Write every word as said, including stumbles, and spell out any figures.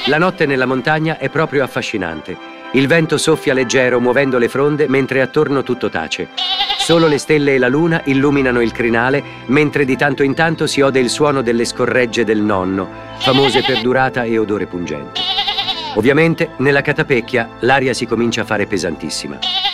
La notte nella montagna è proprio affascinante. Il vento soffia leggero muovendo le fronde mentre attorno tutto tace. Solo le stelle e la luna illuminano il crinale, mentre di tanto in tanto si ode il suono delle scorregge del nonno, famose per durata e odore pungente. Ovviamente, nella catapecchia, l'aria si comincia a fare pesantissima.